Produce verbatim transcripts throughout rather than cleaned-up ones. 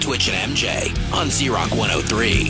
Twitch and M J on Z-Rock one oh three.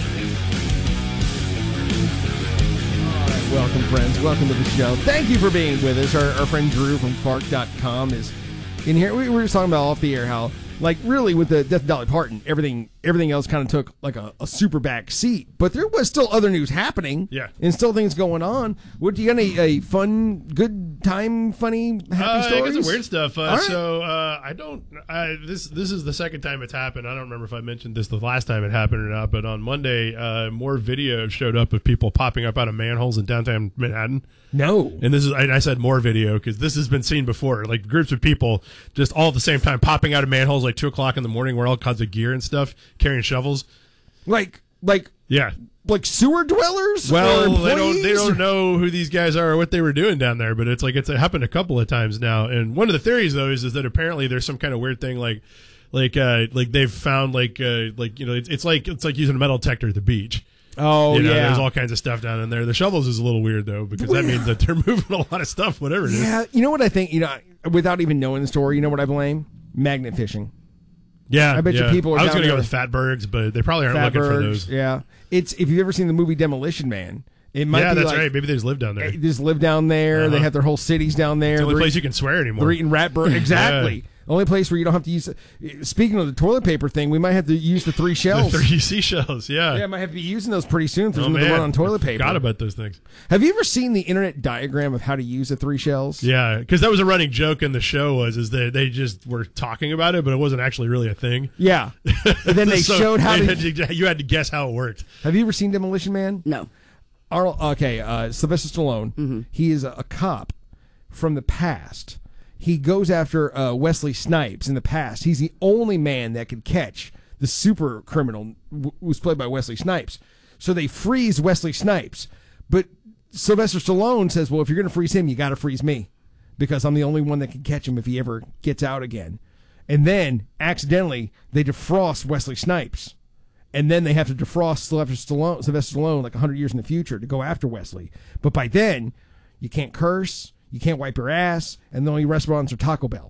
Welcome, friends. Welcome to the show. Thank you for being with us. Our, our friend Drew from Fark dot com is in here. We were just talking about off the air how, like, really with the death of Dolly Parton, everything everything else kind of took like a, a super back seat. But there was still other news happening. Yeah. And still things going on. What do you got? Any a fun, good time, funny, happy uh, stories? I got some weird stuff. Uh, right. So uh, I don't. I, this this is the second time it's happened. I don't remember if I mentioned this the last time it happened or not. But on Monday, uh, more video showed up of people popping up out of manholes in downtown Manhattan. No. And this is I, I said more video because this has been seen before. Like groups of people just all at the same time popping out of manholes like two o'clock in the morning, wearing all kinds of gear and stuff, carrying shovels. Like like Yeah. like sewer dwellers? Well, or they don't they employees? don't know who these guys are or what they were doing down there, but it's like it's happened a couple of times now. And one of the theories though is, is that apparently there's some kind of weird thing like like uh like they've found like uh like you know it's, it's like it's like using a metal detector at the beach. Oh, you know, yeah. There's all kinds of stuff down in there. The shovels is a little weird though because that means that they're moving a lot of stuff, whatever it is. Yeah, you know what I think? You know, without even knowing the story, you know what I blame? Magnet fishing. Yeah, I bet you yeah. people are I was down going to go there- with Fatbergs, but they probably aren't looking for Fatbergs, those. Yeah, it's if you've ever seen the movie Demolition Man, it might Yeah, be that's like, right. Maybe they just live down there. They just live down there. Uh-huh. They have their whole cities down there. It's the only They're place eat- you can swear anymore. They're eating rat burgers. Exactly. Yeah. Only place where you don't have to use. Speaking of the toilet paper thing, we might have to use the three shells. The three seashells, yeah. Yeah, I might have to be using those pretty soon for Oh, them to man. run on toilet paper. Forgot about those things. Have you ever seen the internet diagram of how to use the three shells? Yeah, because that was a running joke in the show was is that they just were talking about it, but it wasn't actually really a thing. Yeah. And then they So showed how they to. had to- You had to guess how it worked. Have you ever seen Demolition Man? No. Arnold, okay, uh, Sylvester Stallone. He is a, a cop from the past. He goes after uh, Wesley Snipes in the past. He's the only man that could catch the super criminal who was played by Wesley Snipes. So they freeze Wesley Snipes. But Sylvester Stallone says, well, if you're going to freeze him, you got to freeze me because I'm the only one that can catch him if he ever gets out again. And then, accidentally, they defrost Wesley Snipes. And then they have to defrost Sylvester Stallone, Sylvester Stallone like one hundred years in the future to go after Wesley. But by then, you can't curse, you can't wipe your ass, and the only restaurants are Taco Bell.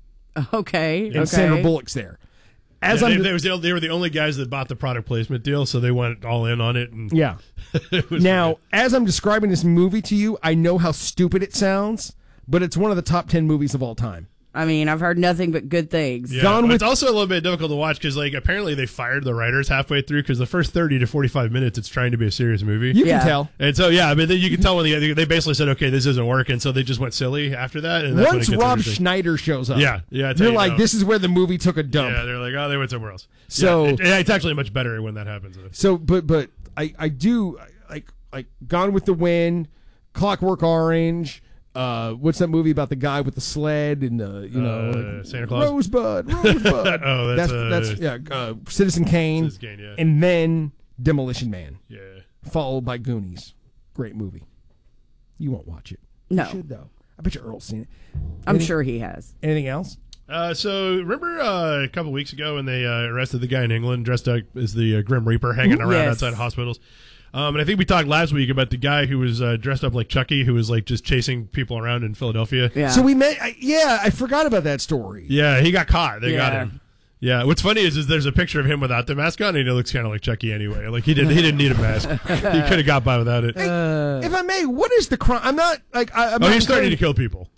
Okay. And okay. Sandra Bullock's there. As Yeah, I'm they, they, was the, they were the only guys that bought the product placement deal, so they went all in on it. And Yeah. it was Now, great. as I'm describing this movie to you, I know how stupid it sounds, but it's one of the top ten movies of all time. I mean, I've heard nothing but good things. Yeah, Gone but with- it's also a little bit difficult to watch because, like, apparently they fired the writers halfway through because the first thirty to forty-five minutes it's trying to be a serious movie. You Yeah. can tell. And so, yeah, I mean, then you can tell when the, they basically said, okay, this isn't working, so they just went silly after that. And that's when it Once gets Rob interesting. Schneider shows up, Yeah, yeah, I tell you're you like, now. this is where the movie took a dump. Yeah, they're like, oh, they went somewhere else. So- yeah, it- it's actually much better when that happens. though. So, but but I I do like like Gone with the Wind, Clockwork Orange. Uh, what's that movie about the guy with the sled and the you know Uh, like, Santa Claus? Rosebud, Rosebud. Oh, that's, uh, that's yeah. Uh, Citizen Kane, Citizen Kane, yeah. and then Demolition Man, Yeah. followed by Goonies. Great movie. You won't watch it. No. You should though. I bet you Earl's seen it. I'm Anything- sure he has. Anything else? Uh, so remember uh, a couple weeks ago when they uh, arrested the guy in England dressed up as the uh, Grim Reaper hanging around Yes. outside hospitals? Um, and I think we talked last week about the guy who was uh, dressed up like Chucky, who was like just chasing people around in Philadelphia. Yeah. So we met. I, yeah, I forgot about that story. Yeah, he got caught. They got Yeah. him. Yeah. What's funny is, is there's a picture of him without the mask on, and he looks kind of like Chucky anyway. Like he didn't he didn't need a mask. He could have got by without it. If I may, what is the crime? I'm not like I, I'm oh, not he's starting trying- to kill people.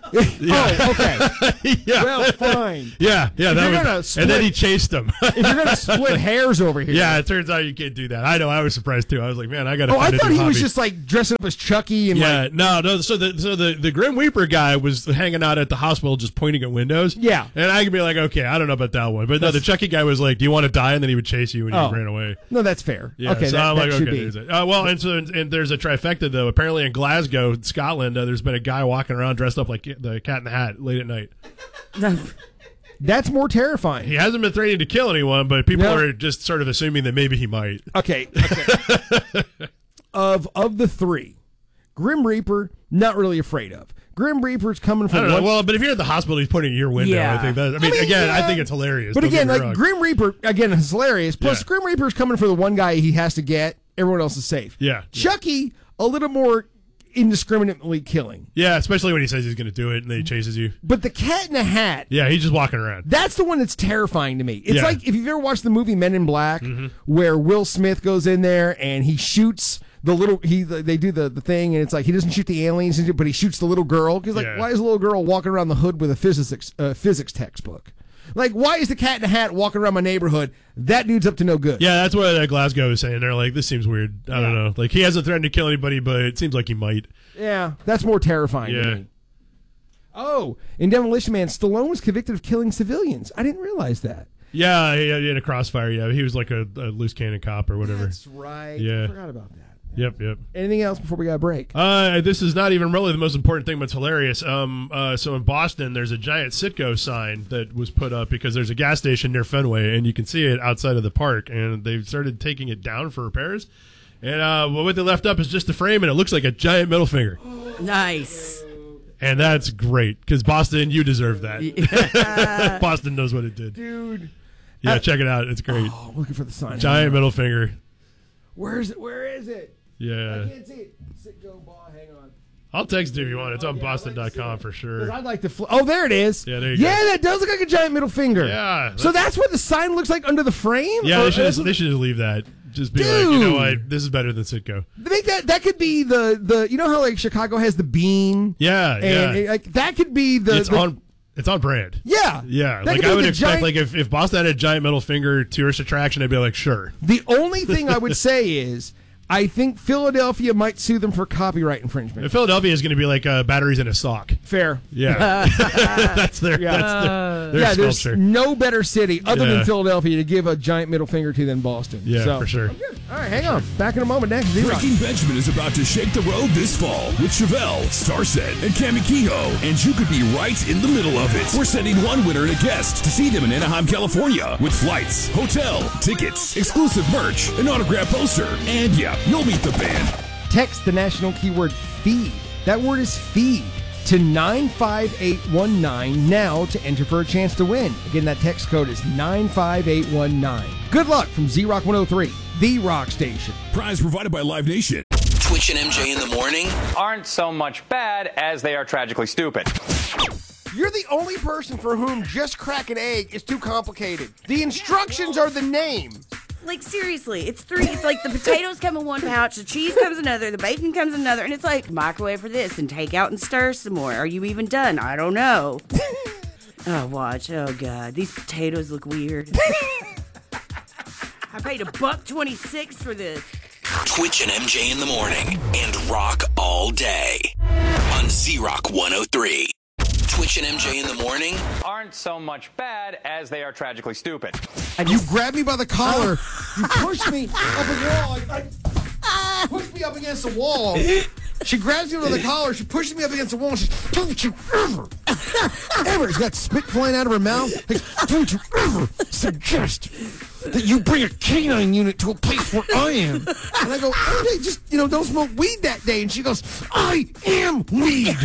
Oh, okay. yeah. Well, fine. Yeah, yeah. If That you're was, gonna and split- then he chased him. If you're gonna split hairs over here, Yeah, it turns out you can't do that. I know. I was surprised too. I was like, man, I got to. Oh, I find a thought new he was hobby. just like dressing up as Chucky and Yeah, like. no, no. So the so the the Grim Reaper guy was hanging out at the hospital, just pointing at windows. Yeah. and I could be like, okay, I don't know about that one, but no, the Chucky guy was like, do you want to die? And then he would chase you, and you Oh. ran away. No, that's fair. Yeah, okay, so that, I'm that like, should okay, be. there's it. Uh, well, and so and, and there's a trifecta though. Apparently in Glasgow, Scotland, uh, there's been a guy walking around dressed up like the Cat in the Hat late at night. That's more terrifying. He hasn't been threatening to kill anyone, but people No. are just sort of assuming that maybe he might. Okay. okay. of of the three, Grim Reaper, not really afraid of. Grim Reaper's coming I from don't know. one. Well, but if you're at the hospital, he's pointing at your window. Yeah. I think that. I mean, I mean, again, I yeah. think it's hilarious. But don't get again, me like wrong. Grim Reaper, again, is hilarious. Plus, Yeah. Grim Reaper's coming for the one guy he has to get. Everyone else is safe. Yeah. Chucky, a little more indiscriminately killing. Yeah, especially when he says he's going to do it and then he chases you. But the Cat in the Hat, Yeah, he's just walking around. that's the one that's terrifying to me. It's Yeah. like if you've ever watched the movie Men in Black, Mm-hmm. where Will Smith goes in there and he shoots the little he they do the, the thing and it's like he doesn't shoot the aliens, but he shoots the little girl. Because like, Yeah. why is a little girl walking around the hood with a physics uh, physics textbook? Like, why is the Cat in the Hat walking around my neighborhood? That dude's up to no good. Yeah, that's what uh, Glasgow is saying. They're like, this seems weird. I don't know. Like, he hasn't threatened to kill anybody, but it seems like he might. Yeah, that's more terrifying Yeah. to me. Oh, in Demolition Man, Stallone was convicted of killing civilians. I didn't realize that. Yeah, he- in a crossfire, yeah. He was like a, a loose cannon cop or whatever. That's right. Yeah. I forgot about that. Yep, yep. Anything else before we got a break? Uh, this is not even really the most important thing, but it's hilarious. Um, uh, so in Boston, there's a giant Citgo sign that was put up because there's a gas station near Fenway, and you can see it outside of the park. And they've started taking it down for repairs. And uh, what they left up is just the frame, and it looks like a giant middle finger. Nice. And that's great because Boston, you deserve that. Boston knows what it did, Dude. Yeah, Uh, check it out. It's great. Oh, I'm looking for the sign. Giant middle finger. Where's it? Where is it? I Yeah. can't see it. Sit, go, ball, hang on. I'll text it if you want. It's on Yeah, I'd like boston dot com to see for it. sure. 'Cause I'd like to. Fl- oh, there it is. Yeah, there you yeah, go. that does look like a giant middle finger. Yeah, So that's what the sign looks like under the frame. Yeah, Or- they should, that's just, what- they should just leave that. Just be like, you know Dude. what? This is better than Citgo. Make that that could be the the you know how like Chicago has the bean. Yeah, and yeah. it- like that could be the. it's the- on. It's on brand. Yeah, Yeah, That like could be I would the expect. giant- Like if, if Boston had a giant middle finger tourist attraction, I'd be like, sure. The only thing I would say is, I think Philadelphia might sue them for copyright infringement. And Philadelphia is going to be like uh, batteries in a sock. Fair. Yeah, that's their. Yeah. That's their, their yeah, there's sculpture. no better city other Yeah. than Philadelphia to give a giant middle finger to than Boston. Yeah, So- for sure. All right, hang on. Back in a moment. Next, Z-Rock. Breaking Benjamin is about to shake the road this fall with Chevelle, Starset, and Cami Kehoe, and you could be right in the middle of it. We're sending one winner and a guest to see them in Anaheim, California, with flights, hotel, tickets, exclusive merch, an autograph poster, and yeah, you'll meet the band. Text the national keyword feed. That word is feed to nine five eight one nine now to enter for a chance to win. Again, that text code is nine five eight one nine. Good luck from Z-Rock one oh three, the rock station. Prize provided by Live Nation. Twitch and M J in the morning. Aren't so much bad as they are tragically stupid. You're the only person for whom just crack an egg is too complicated. The instructions are the name. Like, seriously, it's three. It's like the potatoes come in one pouch, the cheese comes another, the bacon comes in another, and it's like microwave for this and take out and stir some more. Are you even done? I don't know. Oh, watch. Oh, God. These potatoes look weird. I paid a buck twenty-six for this. Twitch and M J in the morning and rock all day on Z-Rock one oh three. Twitch and M J in the morning. Aren't so much bad as they are tragically stupid. You grab me by the collar. You push me up a wall. I, I, push me up against the wall. She grabs me by the collar. She pushes me up against the wall. And she's, don't you ever, ever, she's got spit flying out of her mouth. Like, don't you ever suggest that you bring a canine unit to a place where I am. And I go, M J, just, you know, don't smoke weed that day. And she goes, I am weed.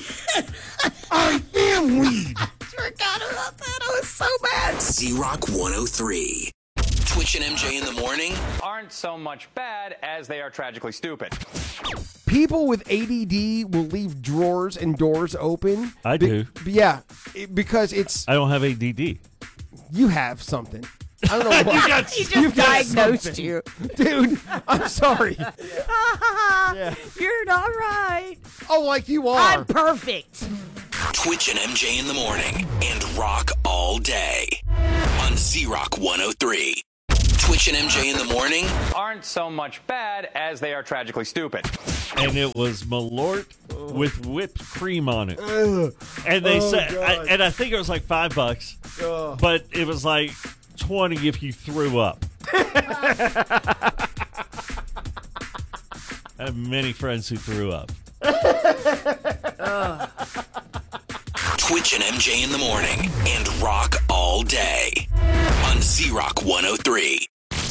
I am weed. Forgot about that. I was so mad. Z-Rock one oh three. Twitch and M J in the morning. Aren't so much bad as they are tragically stupid. People with A D D will leave drawers and doors open. I do. Be- yeah, it- because it's I don't have A D D. you have something. I don't know what. He just You've got diagnosed something. you. Dude, I'm sorry. You're not right. Oh, like you I'm are. perfect. Twitch and M J in the morning and rock all day on Z-Rock one oh three. Twitch and M J in the morning. Aren't so much bad as they are tragically stupid. And it was Malort with whipped cream on it. And they said, I, and I think it was like five bucks, but it was like twenty if you threw up. I have many friends who threw up. Twitch and M J in the morning and rock all day on Z-Rock one oh three.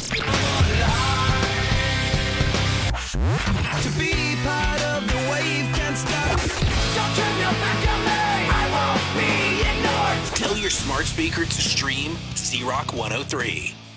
To be part of the wave can't stop. Don't turn your back on me. I won't be ignored. Tell your smart speaker to stream Z-Rock one oh three.